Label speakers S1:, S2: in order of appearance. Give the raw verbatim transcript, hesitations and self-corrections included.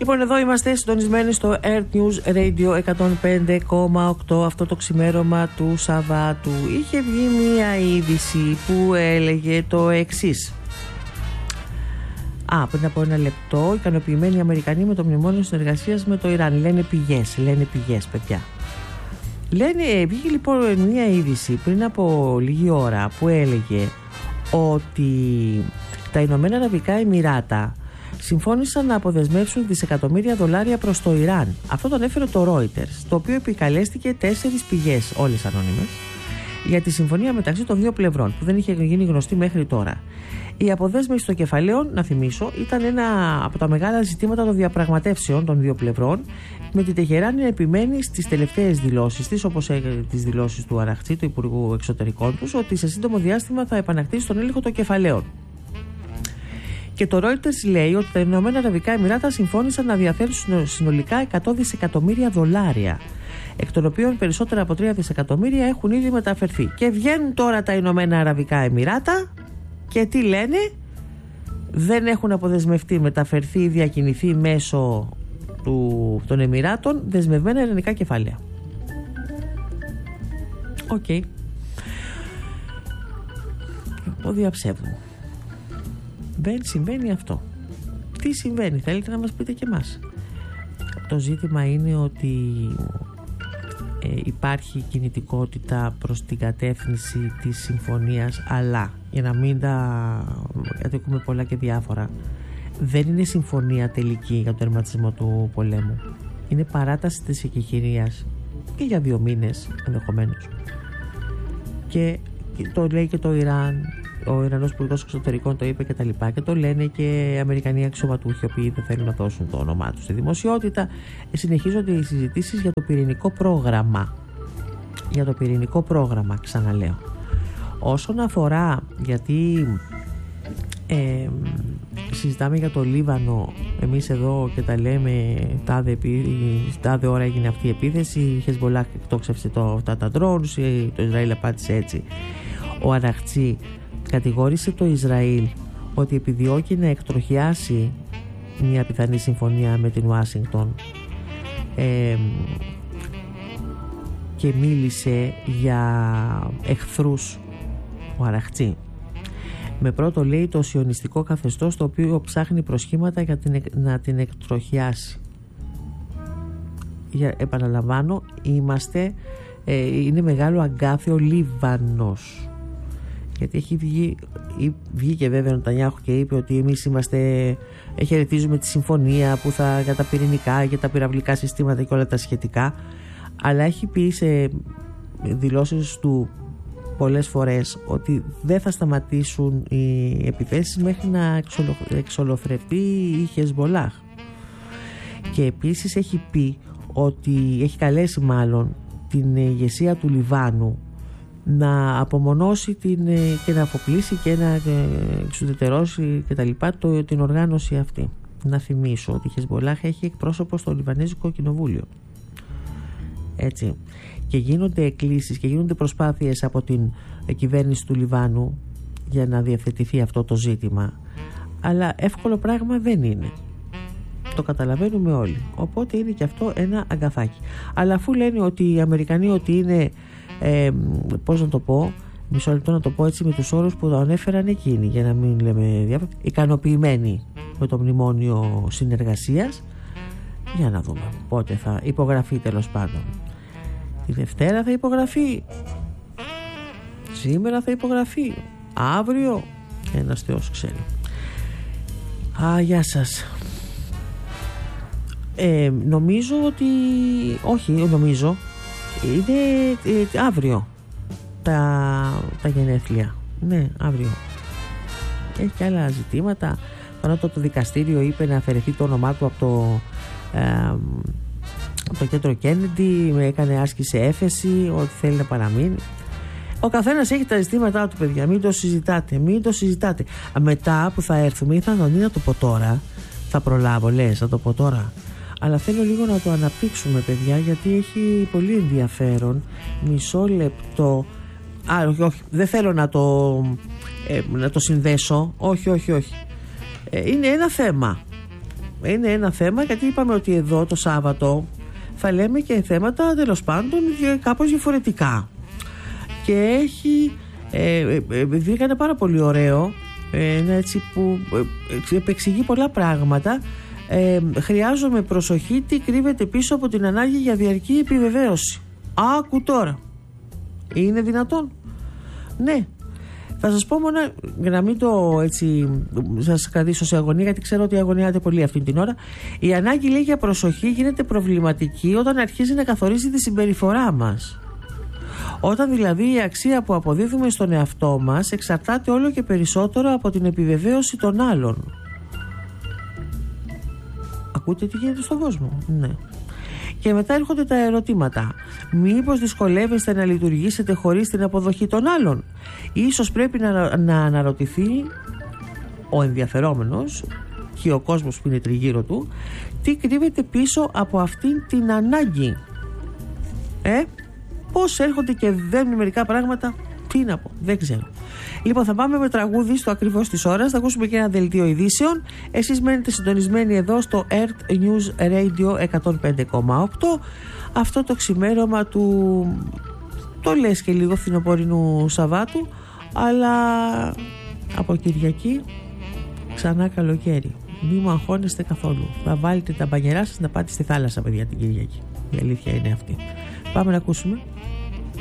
S1: Λοιπόν, εδώ είμαστε συντονισμένοι στο Earth News Radio εκατόν πέντε κόμμα οκτώ. Αυτό το ξημέρωμα του Σαββάτου είχε βγει μία είδηση που έλεγε το εξής. Α, πριν από ένα λεπτό, ικανοποιημένοι οι Αμερικανοί με το μνημόνιο συνεργασίας με το Ιράν. Λένε πηγές, λένε πηγές, παιδιά. Λένε, βγήκε λοιπόν μία είδηση πριν από λίγη ώρα που έλεγε ότι τα Ηνωμένα Αραβικά Εμιράτα συμφώνησαν να αποδεσμεύσουν δισεκατομμύρια δολάρια προς το Ιράν. Αυτό το ανέφερε το Reuters, το οποίο επικαλέστηκε τέσσερις πηγές, όλες ανώνυμες, για τη συμφωνία μεταξύ των δύο πλευρών, που δεν είχε γίνει γνωστή μέχρι τώρα. Η αποδέσμευση των κεφαλαίων, να θυμίσω, ήταν ένα από τα μεγάλα ζητήματα των διαπραγματεύσεων των δύο πλευρών, με την Τεχεράνη να επιμένει στις τελευταίες δηλώσεις της, όπως τις δηλώσεις του Αραχτζή, του Υπουργού Εξωτερικών τους, ότι σε σύντομο διάστημα θα επανακτήσει τον έλεγχο των κεφαλαίων. Και το Reuters λέει ότι τα Ηνωμένα Αραβικά Εμιράτα συμφώνησαν να διαθέσουν συνολικά εκατό δισεκατομμύρια δολάρια, εκ των οποίων περισσότερα από τρία δισεκατομμύρια έχουν ήδη μεταφερθεί. Και βγαίνουν τώρα τα Ηνωμένα Αραβικά Εμιράτα και τι λένε? Δεν έχουν αποδεσμευτεί, μεταφερθεί ή διακινηθεί μέσω του, των Εμιράτων δεσμευμένα ελληνικά κεφάλαια. Οκ. Okay. Το διαψεύδουν. Δεν συμβαίνει αυτό. Τι συμβαίνει, θέλετε να μας πείτε και εμάς? Το ζήτημα είναι ότι ε, υπάρχει κινητικότητα προς την κατεύθυνση της συμφωνίας, αλλά για να μην τα κατοικούμε πολλά και διάφορα, δεν είναι συμφωνία τελική για τον τερματισμό του πολέμου. Είναι παράταση της εκεχηρίας και για δύο μήνες ενδεχομένως. Και, και το λέει και το Ιράν. Ο Ιρανός Υπουργός Εξωτερικών το είπε και τα λοιπά, και το λένε και οι Αμερικανοί αξιωματούχοι, οι οποίοι δεν θέλουν να δώσουν το όνομά τους στη δημοσιότητα. Συνεχίζονται οι συζητήσεις για το πυρηνικό πρόγραμμα. Για το πυρηνικό πρόγραμμα, ξαναλέω. Όσον αφορά, γιατί ε, συζητάμε για το Λίβανο, εμείς εδώ και τα λέμε, τάδε, τάδε ώρα έγινε αυτή η επίθεση, η Χεσμολάχ εκτόξευσε το, αυτά τα drones, το Ισραήλ απάντησε έτσι. Ο Αραχτζή κατηγόρησε το Ισραήλ ότι επιδιώκει να εκτροχιάσει μια πιθανή συμφωνία με την Ουάσιγκτον, ε, και μίλησε για εχθρούς ο Αραχτζή. Με πρώτο, λέει, το σιωνιστικό καθεστώς, το οποίο ψάχνει προσχήματα για την, να την εκτροχιάσει. Για, επαναλαμβάνω, είμαστε, ε, είναι μεγάλο αγκάθιο Λίβανος. Γιατί έχει βγει, βγήκε βέβαια ο Νετανιάχου και είπε ότι εμείς είμαστε, χαιρετίζουμε τη συμφωνία που θα, για τα πυρηνικά, για τα πυραυλικά συστήματα και όλα τα σχετικά, αλλά έχει πει σε δηλώσεις του πολλές φορές ότι δεν θα σταματήσουν οι επιθέσεις μέχρι να εξολο, εξολοθρευτεί η Χεσμολάχ. Και επίσης έχει πει ότι, έχει καλέσει μάλλον την ηγεσία του Λιβάνου να απομονώσει την, και να αποπλήσει και να εξουδετερώσει και τα λοιπά το, την οργάνωση αυτή. Να θυμίσω ότι η Χεσμολάχ έχει εκπρόσωπο στο Λιβανέζικο Κοινοβούλιο. Έτσι. Και γίνονται εκκλήσεις και γίνονται προσπάθειες από την κυβέρνηση του Λιβάνου για να διευθετηθεί αυτό το ζήτημα. Αλλά εύκολο πράγμα δεν είναι. Το καταλαβαίνουμε όλοι. Οπότε είναι και αυτό ένα αγκαθάκι. Αλλά αφού λένε ότι οι Αμερικανοί ότι είναι, ε, πώς να το πω, μισό λεπτό να το πω έτσι με τους όρους που ανέφεραν εκείνοι, για να μην λέμε διάφορα, ικανοποιημένοι με το μνημόνιο συνεργασίας, για να δούμε πότε θα υπογραφεί, τέλος πάντων. Τη Δευτέρα θα υπογραφεί, σήμερα θα υπογραφεί, αύριο ένας Θεός ξέρει. Α, γεια σας. Ε, νομίζω ότι όχι, νομίζω είναι ε, αύριο τα, τα γενέθλια. Ναι, αύριο. Έχει και άλλα ζητήματα. Τώρα το, το δικαστήριο είπε να αφαιρεθεί το όνομά του από το ε, το κέντρο Κέννεντι, με έκανε άσκηση έφεση ότι θέλει να παραμείνει. Ο καθένας έχει τα ζητήματά του, παιδιά, μην το συζητάτε, μην το συζητάτε. Μετά που θα έρθουμε, ή θα δω, να το πω τώρα, θα προλάβω, λες, θα το πω τώρα, αλλά θέλω λίγο να το αναπτύξουμε, παιδιά, γιατί έχει πολύ ενδιαφέρον. Μισό λεπτό. Α, όχι, όχι, δεν θέλω να το, ε, να το συνδέσω, όχι, όχι, όχι. Ε, είναι ένα θέμα. είναι ένα θέμα, γιατί είπαμε ότι εδώ το Σάββατο θα λέμε και θέματα τέλος πάντων κάπως διαφορετικά. Και έχει ε, ε, βρήκανε πάρα πολύ ωραίο, ε, έτσι που ε, επεξηγεί πολλά πράγματα. ε, Χρειάζομαι προσοχή, τι κρύβεται πίσω από την ανάγκη για διαρκή επιβεβαίωση. Άκου τώρα, είναι δυνατόν? Ναι. Θα σας πω μόνο, για να μην το έτσι σας κρατήσω σε αγωνία, γιατί ξέρω ότι αγωνιάτε πολύ αυτή την ώρα. Η ανάγκη, λέει, για προσοχή γίνεται προβληματική όταν αρχίζει να καθορίζει τη συμπεριφορά μας. Όταν δηλαδή η αξία που αποδίδουμε στον εαυτό μας εξαρτάται όλο και περισσότερο από την επιβεβαίωση των άλλων. Ακούτε τι γίνεται στον κόσμο? Ναι. Και μετά έρχονται τα ερωτήματα. Μήπως δυσκολεύεστε να λειτουργήσετε χωρίς την αποδοχή των άλλων? Ίσως πρέπει να, να αναρωτηθεί ο ενδιαφερόμενος και ο κόσμος που είναι τριγύρω του, τι κρύβεται πίσω από αυτήν την ανάγκη. Ε, πώς έρχονται και δένουν μερικά πράγματα, τι να πω, δεν ξέρω. Λοιπόν, θα πάμε με τραγούδι στο ακριβώς της ώρας. Θα ακούσουμε και ένα δελτίο ειδήσεων. Εσείς μένετε συντονισμένοι εδώ στο Earth News Radio εκατόν πέντε κόμμα οκτώ. Αυτό το ξημέρωμα του, το λες και λίγο, φθινοπορεινού Σαββάτου, αλλά από Κυριακή ξανά καλοκαίρι. Μη μου αγχώνεστε καθόλου. Θα βάλετε τα μπανιερά σας να πάτε στη θάλασσα, παιδιά, την Κυριακή. Η αλήθεια είναι αυτή. Πάμε να ακούσουμε.